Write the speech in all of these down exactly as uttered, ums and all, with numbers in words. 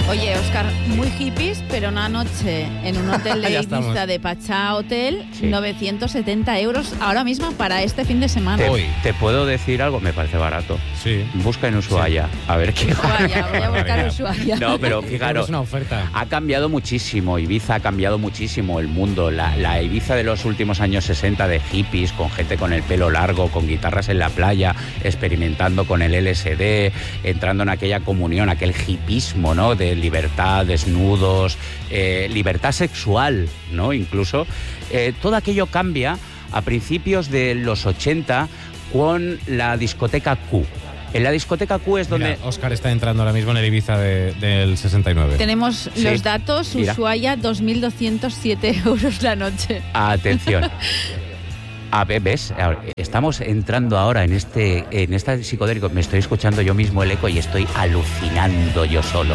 Oye, Óscar, muy hippies, pero una noche en un hotel de Ibiza de Pachá Hotel, sí. novecientos setenta euros ahora mismo para este fin de semana. Te, ¿Te puedo decir algo? Me parece barato. Sí. Busca en Ushuaia, sí. a ver qué... Ushuaia, voy a buscar Ushuaia. No, pero fijaros, es una oferta. Ha cambiado muchísimo, Ibiza ha cambiado muchísimo el mundo. La, la Ibiza de los últimos años sesenta de hippies, con gente con el pelo largo, con guitarras en la playa, experimentando con el L S D, entrando en aquella comunión, aquel hippismo, ¿no? De libertad, desnudos, eh, libertad sexual, ¿no? Incluso. Eh, todo aquello cambia a principios de los ochenta con la discoteca Q. En la discoteca Q es donde... Mira, Óscar está entrando ahora mismo en el Ibiza de, del sesenta y nueve. Tenemos sí. los datos, Mira. Ushuaia, dos mil doscientos siete euros la noche. Atención. A ver, ¿ves? Estamos entrando ahora en este en este psicodélico. Me estoy escuchando yo mismo el eco y estoy alucinando yo solo.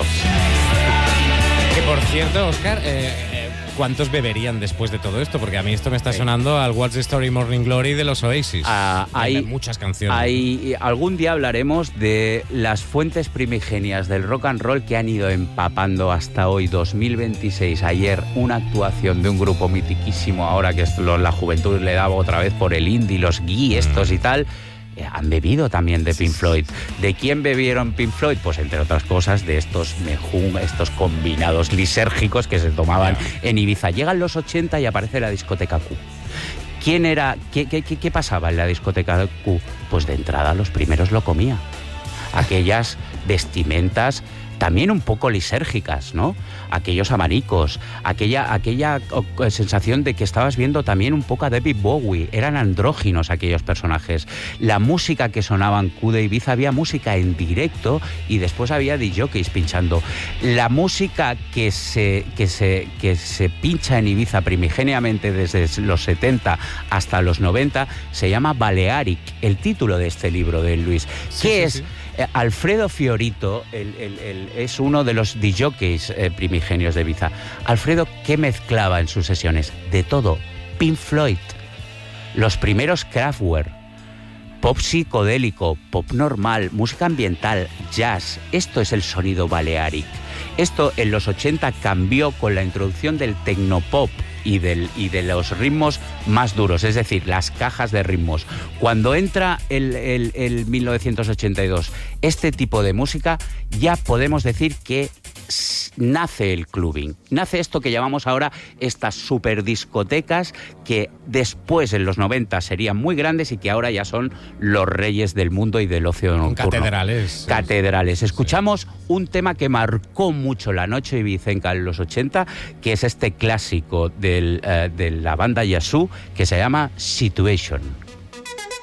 Que por cierto, Óscar, eh, eh, ¿cuántos beberían después de todo esto? Porque a mí esto me está sonando al What's the Story Morning Glory de los Oasis. Ah, hay, hay muchas canciones. Hay, algún día hablaremos de las fuentes primigenias del rock and roll que han ido empapando hasta hoy, dos mil veintiséis. Ayer, una actuación de un grupo mitiquísimo, ahora que la juventud le daba otra vez por el indie, los gui estos y tal. Han bebido también de Pink Floyd. ¿De quién bebieron Pink Floyd? Pues entre otras cosas de estos mejum, estos combinados lisérgicos que se tomaban en Ibiza. Llegan los ochenta y aparece la discoteca Q. ¿Quién era? ¿Qué, qué, qué pasaba en la discoteca Q? Pues de entrada los primeros lo comía. Aquellas vestimentas también un poco lisérgicas, ¿no? Aquellos abanicos, aquella, aquella sensación de que estabas viendo también un poco a David Bowie. Eran andróginos aquellos personajes. La música que sonaba en Q de Ibiza, había música en directo y después había D Js pinchando. La música que se, que se, que se pincha en Ibiza primigeniamente desde los setenta hasta los noventa se llama Balearic, el título de este libro de Luis. Sí, ¿Qué sí, es? Sí. Alfredo Fiorito el, el, el, es uno de los D Js eh, primigenios de Ibiza. Alfredo, ¿qué mezclaba en sus sesiones? De todo. Pink Floyd, los primeros Kraftwerk, pop psicodélico, pop normal, música ambiental, jazz. Esto es el sonido Balearic. Esto en los ochenta cambió con la introducción del tecnopop y, del, y de los ritmos más duros, es decir, las cajas de ritmos. Cuando entra el, el, el mil novecientos ochenta y dos este tipo de música, ya podemos decir que nace el clubbing, nace esto que llamamos ahora estas superdiscotecas que después en los noventa serían muy grandes y que ahora ya son los reyes del mundo y del ocio nocturno. Catedrales. Catedrales. Escuchamos sí. un tema que marcó mucho la noche ibicenca en los ochenta, que es este clásico del, uh, de la banda Yazoo, que se llama Situation.